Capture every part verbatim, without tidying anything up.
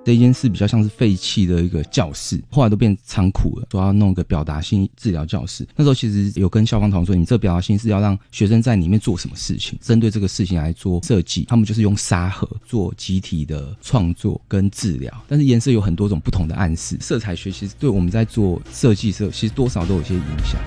这间是比较像是废弃的一个教室，后来都变仓库了，说要弄个表达性治疗教室。那时候其实有跟校方讨论说，你这表达性是要让学生在里面做什么事情，针对这个事情来做设计。他们就是用沙盒做集体的创作跟治疗，但是颜色有很多种不同的暗示。色彩学其实对我们在做设计的时候，其实多少都有些影响。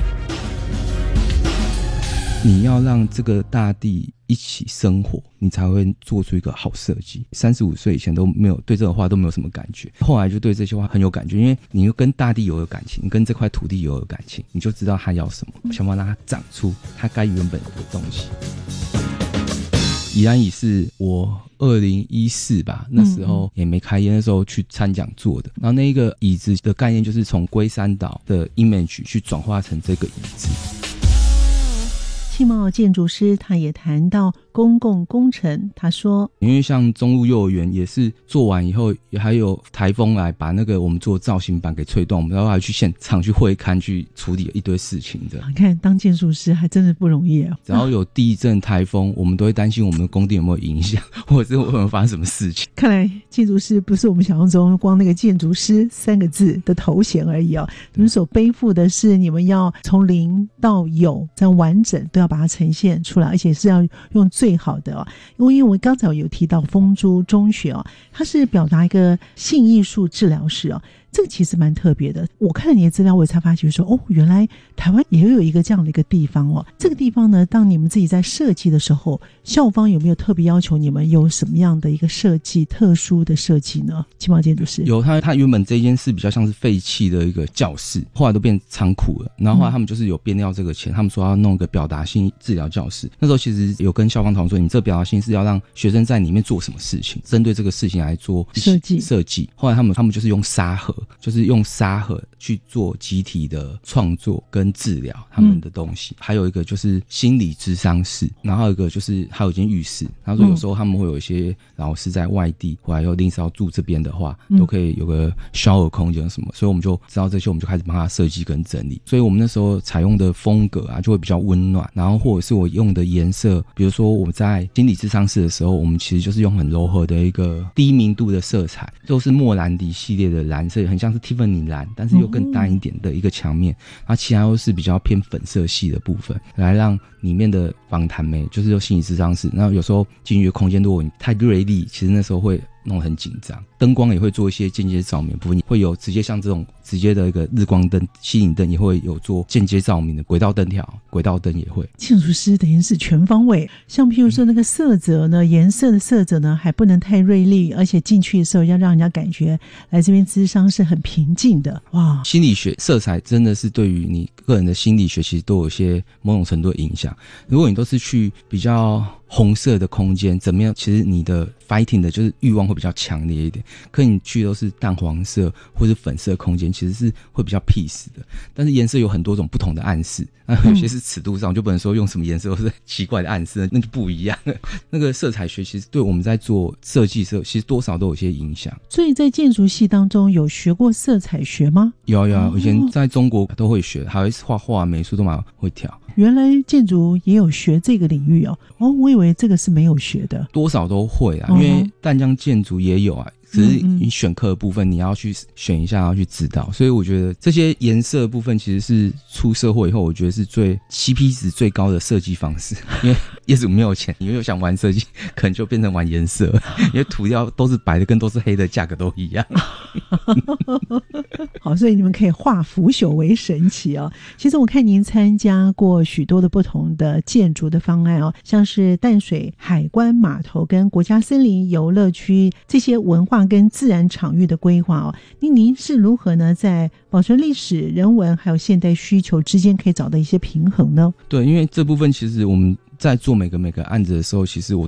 你要让这个大地一起生活，你才会做出一个好设计。三十五岁以前都没有对这个话都没有什么感觉，后来就对这些话很有感觉，因为你又跟大地有了感情，你跟这块土地有了感情，你就知道它要什么，想办法让它长出它该原本的东西。宜兰椅是我二零一四吧，那时候也没开业，那时候去参讲做的。然后那一个椅子的概念就是从龟山岛的 image 去转化成这个椅子。 庆茂建筑师他也谈到公共工程，他说因为像中路幼儿园也是做完以后也还有台风来把那个我们做造型板给吹断，我们然后还去现场去会勘去处理一堆事情的。 你看当建筑师还真的不容易啊！ 只要有地震台风我们都会担心我们的工地有没有影响，或者是会不会发生什么事情。 看来建筑师不是我们想象中光那个建筑师三个字的头衔而已啊，你们所背负的是你们要从零到有这样完整都要把它呈现出来，而且是要用最好的哦。因为我刚才有提到丰珠中学哦，它是表达一个性艺术治疗室哦，这个其实蛮特别的。我看了你的资料，我才发觉说，哦，原来台湾也有一个这样的一个地方哦。这个地方呢，当你们自己在设计的时候，校方有没有特别要求你们有什么样的一个设计，特殊的设计呢？庆茂建筑师有，他他原本这间是比较像是废弃的一个教室，后来都变仓库了。然后后来他们就是有变掉这个钱，他们说要弄个表达性治疗教室。那时候其实有跟校方讨论说，你这表达性是要让学生在里面做什么事情，针对这个事情来做设计设计。后来他们他们就是用沙盒。就是用沙盒去做集体的创作跟治疗他们的东西、嗯、还有一个就是心理咨商室，然后还有一个就是还有一间浴室。他说有时候他们会有一些老师在外地或者又临时要住这边的话、嗯、都可以有个 shower 空间什么，所以我们就知道这些，我们就开始帮他设计跟整理。所以我们那时候采用的风格啊就会比较温暖，然后或者是我用的颜色，比如说我在心理咨商室的时候，我们其实就是用很柔和的一个低明度的色彩，都是莫兰迪系列的蓝色，很像是 Tiffany 蓝，但是又更淡一点的一个墙面，然后其他都是比较偏粉色系的部分，来让里面的访谈美就是有心理咨商室。然后有时候进去的空间如果你太锐利，其实那时候会弄得很紧张。灯光也会做一些间接照明部分，会有直接像这种直接的一个日光灯、吸引灯，也会有做间接照明的轨道灯条，轨道灯也会。 建筑师等于是全方位，像譬如说那个色泽呢，颜色的色泽呢还不能太锐利，而且进去的时候要让人家感觉来这边咨商是很平静的。哇， 心理学色彩真的是对于你个人的心理学其实都有一些某种程度的影响。如果你都是去比较红色的空间怎么样，其实你的 fighting 的就是欲望会比较强烈一点。可你去都是淡黄色或是粉色空间，其实是会比较 peace 的。但是颜色有很多种不同的暗示，那有些是尺度上、嗯、就不能说用什么颜色或是奇怪的暗示，那就不一样了。那个色彩学其实对我们在做设计时候其实多少都有些影响。 所以在建筑系当中有学过色彩学吗？ 有有、哦、以前在中国都会学，还会画画美术都蛮会跳。 原来建筑也有学这个领域哦，哦，我以为这个是没有学的。 多少都会啊，因为淡江建筑也有啊，只是你选课的部分你要去选一下，要去知道。所以我觉得这些颜色的部分其实是出社会以后我觉得是最 C P 值最高的设计方式。因为业主没有钱，你又想玩设计，可能就变成玩颜色，因为涂料都是白的跟都是黑的价格都一样。 好，所以你们可以化腐朽为神奇哦。其实我看您参加过许多的不同的建筑的方案哦，像是淡水海关码头跟国家森林游乐区这些文化跟自然场域的规划哦，您您是如何呢在保存历史、人文还有现代需求之间可以找到一些平衡呢？ 对，因为这部分其实我们在做每个每个案子的时候，其实我